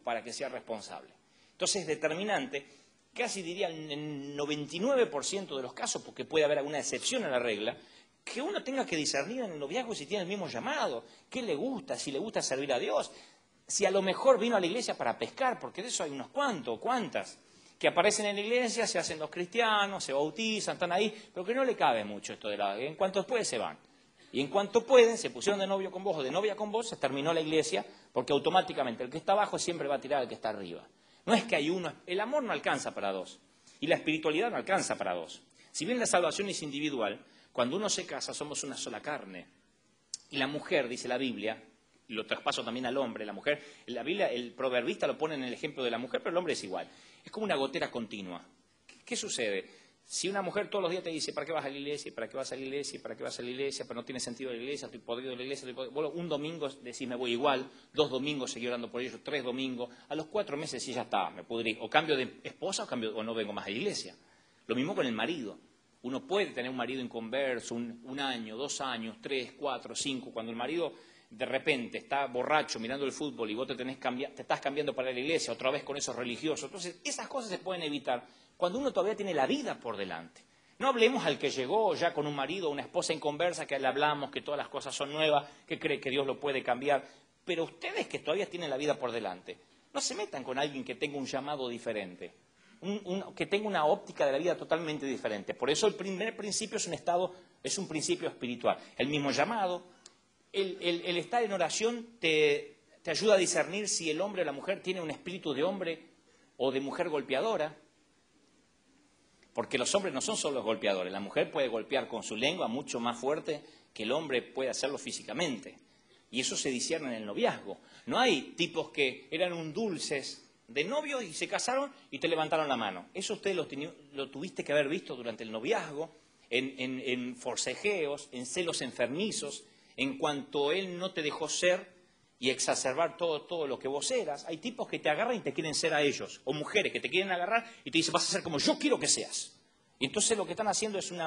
para que sea responsable. Entonces es determinante, casi diría en el 99% de los casos, porque puede haber alguna excepción a la regla, que uno tenga que discernir en el noviazgo si tiene el mismo llamado, qué le gusta, si le gusta servir a Dios, si a lo mejor vino a la iglesia para pescar, porque de eso hay unos cuantos, cuantas, que aparecen en la iglesia, se hacen los cristianos, se bautizan, están ahí, pero que no le cabe mucho esto de la... En cuanto pueden, se van. Y en cuanto pueden, se pusieron de novio con vos o de novia con vos, se terminó la iglesia, porque automáticamente el que está abajo siempre va a tirar al que está arriba. No es que hay uno... El amor no alcanza para dos, y la espiritualidad no alcanza para dos. Si bien la salvación es individual, cuando uno se casa somos una sola carne. Y la mujer, dice la Biblia, y lo traspaso también al hombre, la mujer, en la Biblia el proverbista lo pone en el ejemplo de la mujer, pero el hombre es igual. Es como una gotera continua. ¿Qué sucede? Si una mujer todos los días te dice, ¿para qué vas a la iglesia? ¿Para qué vas a la iglesia? ¿Para qué vas a la iglesia? Pero no tiene sentido la iglesia, estoy podrido de la iglesia. Bueno, un domingo decís, me voy igual, 2 domingos seguí orando por ellos, 3 domingos, a los 4 meses sí ya está, me pudrí. O cambio de esposa o no vengo más a la iglesia. Lo mismo con el marido. Uno puede tener un marido inconverso, un año, 2 años, 3, 4, 5, cuando el marido de repente está borracho mirando el fútbol y vos te estás cambiando para la iglesia, otra vez con esos religiosos. Entonces, esas cosas se pueden evitar cuando uno todavía tiene la vida por delante. No hablemos al que llegó ya con un marido o una esposa inconversa, que le hablamos, que todas las cosas son nuevas, que cree que Dios lo puede cambiar. Pero ustedes que todavía tienen la vida por delante, no se metan con alguien que tenga un llamado diferente, que tenga una óptica de la vida totalmente diferente. Por eso el primer principio es un principio espiritual. El mismo llamado, el estar en oración te ayuda a discernir si el hombre o la mujer tiene un espíritu de hombre o de mujer golpeadora. Porque los hombres no son solo golpeadores, la mujer puede golpear con su lengua mucho más fuerte que el hombre puede hacerlo físicamente. Y eso se discierne en el noviazgo. No hay tipos que eran un dulces de novios y se casaron y te levantaron la mano. Eso ustedes lo tuviste que haber visto durante el noviazgo, en forcejeos, en celos enfermizos, en cuanto él no te dejó ser y exacerbar todo lo que vos eras. Hay tipos que te agarran y te quieren ser a ellos, o mujeres que te quieren agarrar y te dicen, vas a ser como yo quiero que seas. Y entonces lo que están haciendo es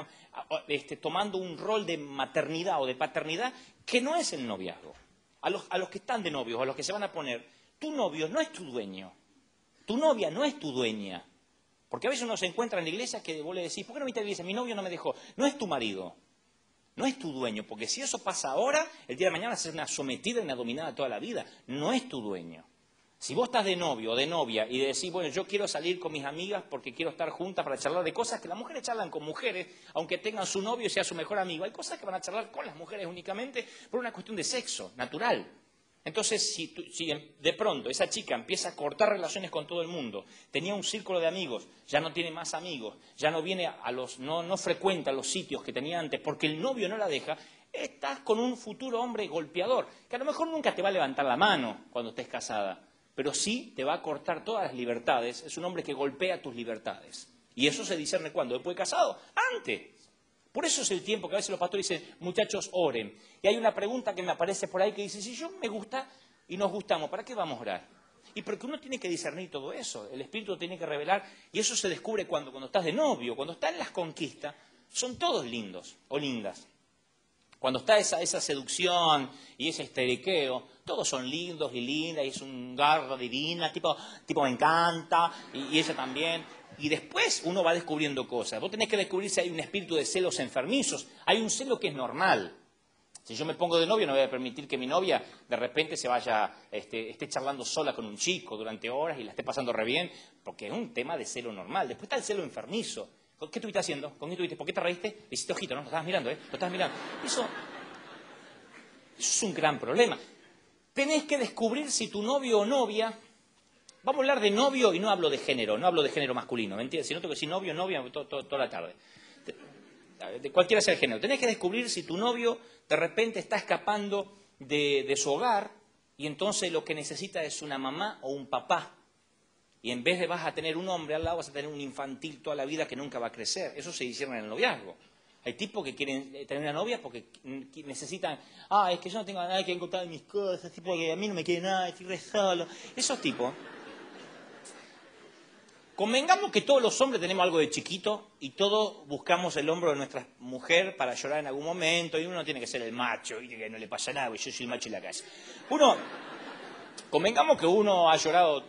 tomando un rol de maternidad o de paternidad que no es el noviazgo. A los que están de novios, a los que se van a poner, tu novio no es tu dueño, tu novia no es tu dueña. Porque a veces uno se encuentra en la iglesia que vos le decís, ¿por qué no viniste a la iglesia? Mi novio no me dejó. No es tu marido. No es tu dueño, porque si eso pasa ahora, el día de mañana vas a ser una sometida y una dominada toda la vida. No es tu dueño. Si vos estás de novio o de novia y decís, bueno, yo quiero salir con mis amigas porque quiero estar juntas para charlar de cosas que las mujeres charlan con mujeres, aunque tengan su novio y sea su mejor amigo. Hay cosas que van a charlar con las mujeres únicamente por una cuestión de sexo, natural. Entonces, si de pronto esa chica empieza a cortar relaciones con todo el mundo, tenía un círculo de amigos, ya no tiene más amigos, ya no viene no frecuenta los sitios que tenía antes porque el novio no la deja, estás con un futuro hombre golpeador, que a lo mejor nunca te va a levantar la mano cuando estés casada, pero sí te va a cortar todas las libertades. Es un hombre que golpea tus libertades. Y eso se discierne ¿cuándo? ¿Después de casado? Antes. Por eso es el tiempo que a veces los pastores dicen, muchachos, oren. Y hay una pregunta que me aparece por ahí que dice, si yo me gusta y nos gustamos, ¿para qué vamos a orar? Y porque uno tiene que discernir todo eso, el Espíritu tiene que revelar, y eso se descubre cuando estás de novio, cuando estás en las conquistas, son todos lindos o lindas. Cuando está esa seducción y ese histeriqueo, todos son lindos y lindas, y es un garra divina, tipo me encanta, y ella también. Y después uno va descubriendo cosas. Vos tenés que descubrir si hay un espíritu de celos enfermizos. Hay un celo que es normal. Si yo me pongo de novio, no voy a permitir que mi novia de repente se vaya, esté charlando sola con un chico durante horas y la esté pasando re bien, porque es un tema de celo normal. Después está el celo enfermizo. ¿Qué estuviste haciendo? ¿Con qué estuviste? ¿Por qué te reíste? Le hiciste ojito, ¿no? Lo estabas mirando, ¿eh? Lo estabas mirando. Eso es un gran problema. Tenés que descubrir si tu novio o novia... Vamos a hablar de novio y no hablo de género masculino, ¿me entiendes? Si no tengo que decir novio, novia, toda la tarde. De cualquiera sea el género. Tenés que descubrir si tu novio de repente está escapando de su hogar y entonces lo que necesita es una mamá o un papá. Y en vez de vas a tener un hombre al lado, vas a tener un infantil toda la vida que nunca va a crecer. Eso se discierne en el noviazgo. Hay tipos que quieren tener una novia porque necesitan, es que yo no tengo a nadie que encontrar mis cosas, tipo que a mí no me quiere nada, estoy re solo. Esos tipos... Convengamos que todos los hombres tenemos algo de chiquito y todos buscamos el hombro de nuestra mujer para llorar en algún momento y uno tiene que ser el macho y que no le pasa nada, yo soy el macho en la casa. Convengamos que uno ha llorado